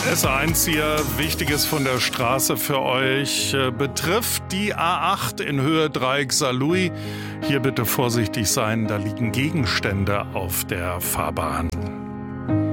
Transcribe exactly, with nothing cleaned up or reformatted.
S eins hier, Wichtiges von der Straße für euch, äh, betrifft die A acht in Höhe Dreieck Saarlouis. Hier bitte vorsichtig sein, da liegen Gegenstände auf der Fahrbahn.